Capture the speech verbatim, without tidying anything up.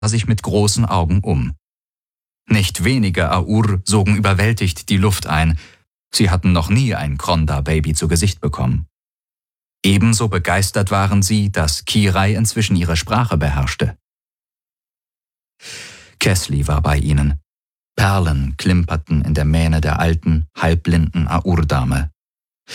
sich mit großen Augen um. Nicht wenige Aur sogen überwältigt die Luft ein. Sie hatten noch nie ein Kronda-Baby zu Gesicht bekommen. Ebenso begeistert waren sie, dass Kirai inzwischen ihre Sprache beherrschte. Kesli war bei ihnen. Perlen klimperten in der Mähne der alten, halbblinden Aur-Dame.